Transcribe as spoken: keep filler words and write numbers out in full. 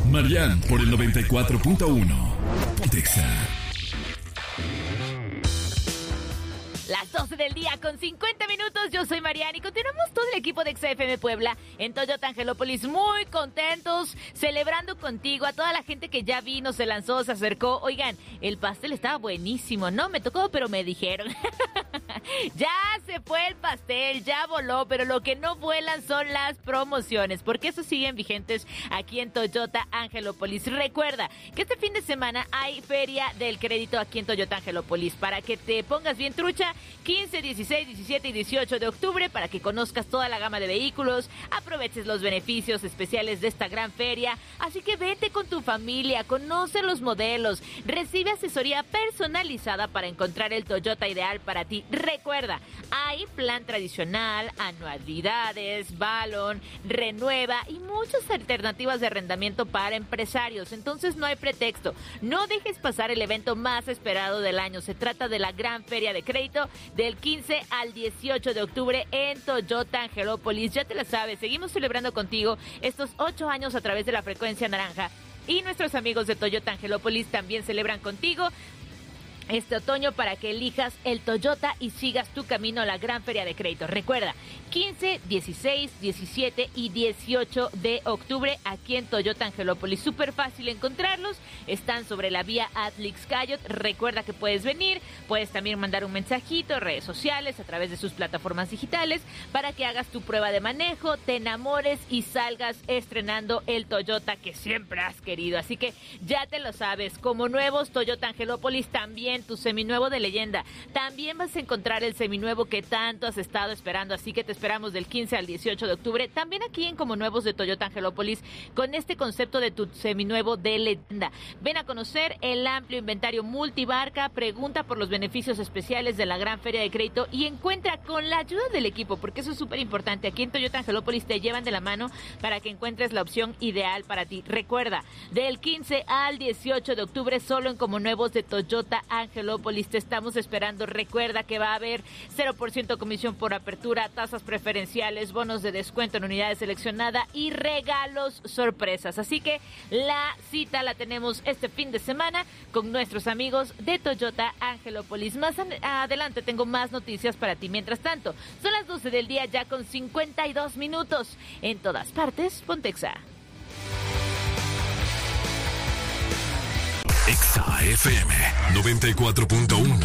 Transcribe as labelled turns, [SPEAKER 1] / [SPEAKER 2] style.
[SPEAKER 1] Marian por el noventa y cuatro punto uno. Pontexa.
[SPEAKER 2] Las doce del día con cincuenta minutos, yo soy Mariana y continuamos todo el equipo de X F M Puebla en Toyota Angelópolis, muy contentos, celebrando contigo, a toda la gente que ya vino, se lanzó, se acercó. Oigan, el pastel estaba buenísimo, no me tocó, pero me dijeron. Ya se fue el pastel, ya voló, pero lo que no vuelan son las promociones, porque eso siguen vigentes aquí en Toyota Angelópolis. Recuerda que este fin de semana hay Feria del Crédito aquí en Toyota Angelópolis, para que te pongas bien trucha. quince, dieciséis, diecisiete y dieciocho de octubre, para que conozcas toda la gama de vehículos, aproveches los beneficios especiales de esta gran feria. Así que vete con tu familia, conoce los modelos, recibe asesoría personalizada para encontrar el Toyota ideal para ti. Recuerda, hay plan tradicional, anualidades, balón, renueva y muchas alternativas de arrendamiento para empresarios. Entonces no hay pretexto, no dejes pasar el evento más esperado del año. Se trata de la gran feria de crédito del quince al dieciocho de octubre en Toyota Angelópolis. Ya te la sabes, seguimos celebrando contigo estos ocho años a través de la frecuencia naranja, y nuestros amigos de Toyota Angelópolis también celebran contigo este otoño para que elijas el Toyota y sigas tu camino a la gran feria de crédito. Recuerda, quince, dieciséis, diecisiete y dieciocho de octubre aquí en Toyota Angelópolis. Súper fácil encontrarlos, están sobre la vía Atlix Cayot. Recuerda que puedes venir, puedes también mandar un mensajito, redes sociales, a través de sus plataformas digitales, para que hagas tu prueba de manejo, te enamores y salgas estrenando el Toyota que siempre has querido. Así que ya te lo sabes, como nuevos Toyota Angelópolis, también tu seminuevo de leyenda. También vas a encontrar el seminuevo que tanto has estado esperando, así que te esperamos del quince al dieciocho de octubre, también aquí en Como Nuevos de Toyota Angelópolis, con este concepto de tu seminuevo de leyenda. Ven a conocer el amplio inventario multibarca, pregunta por los beneficios especiales de la gran feria de crédito y encuentra con la ayuda del equipo, porque eso es súper importante. Aquí en Toyota Angelópolis te llevan de la mano para que encuentres la opción ideal para ti. Recuerda, del quince al dieciocho de octubre, solo en Como Nuevos de Toyota Angelópolis. Angelópolis, te estamos esperando. Recuerda que va a haber cero por ciento comisión por apertura, tasas preferenciales, bonos de descuento en unidades seleccionadas y regalos sorpresas. Así que la cita la tenemos este fin de semana con nuestros amigos de Toyota Angelópolis. Más adelante tengo más noticias para ti. Mientras tanto, son las doce del día ya con cincuenta y dos minutos. En todas partes, Pontexa.
[SPEAKER 1] Exa F M noventa y cuatro punto uno.